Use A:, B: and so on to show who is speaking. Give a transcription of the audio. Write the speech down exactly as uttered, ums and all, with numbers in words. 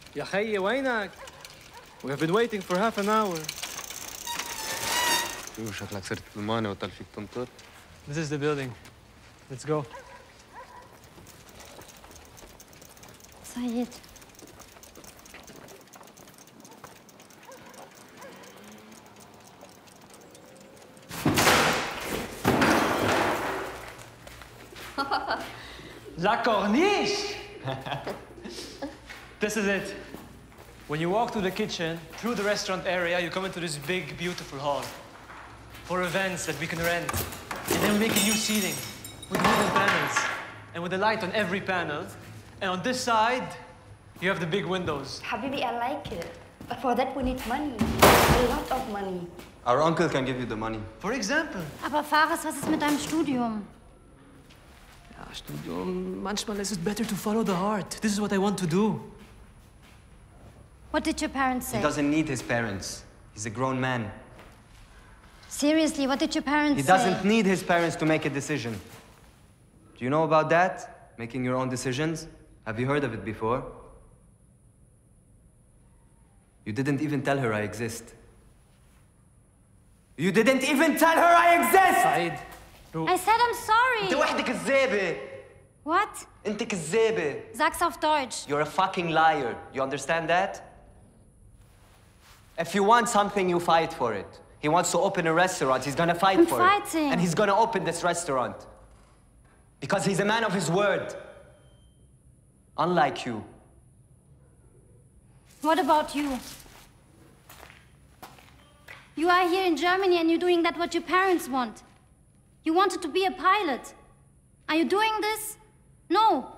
A: يا خيي وينك؟ We have been waiting for half an hour.
B: شو شكلك صرت بالمانة وطل فيك تنطر؟
A: This is the building. Let's go.
C: سعيد.
A: La Corniche! This is it. When you walk through the kitchen, through the restaurant area, you come into this big, beautiful hall for events that we can rent. And then we make a new seating with wooden panels and with a light on every panel. And on this side, you have the big windows.
C: Habibi, I like it. But for that, we need money. A lot of money.
B: Our uncle can give you the money.
A: For example.
C: Aber Fares, was ist mit deinem Studium?
A: Ja, Studium, manchmal ist es better to follow the heart. This is what I want to do.
C: What did your parents say?
B: He doesn't need his parents. He's a grown man.
C: Seriously, what did your parents
B: He
C: say?
B: doesn't need his parents to make a decision. Do you know about that? Making your own decisions? Have you heard of it before? You didn't even tell her I exist. You didn't even tell her I exist!
A: Said,
C: I said I'm sorry.
B: انت وحدك كذابة.
C: What?
B: انت كذابة.
C: Sag's auf Deutsch.
B: You're a fucking liar. You understand that? If you want something, you fight for it. He wants to open a restaurant. He's gonna fight
C: I'm
B: for
C: fighting.
B: it. And he's gonna open this restaurant. Because he's a man of his word. Unlike you.
C: What about you? You are here in Germany and you're doing that what your parents want. You wanted to be a pilot. Are you doing this? No.